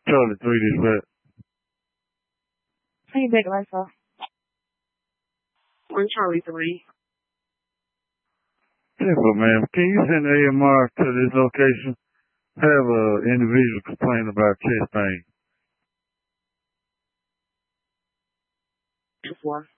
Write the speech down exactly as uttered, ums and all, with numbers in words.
Charlie three dispatch. Hey, back Lisa. One Charlie three. Simple, man. Can you send A M R to this location? Have an individual complain about chest pain. Before.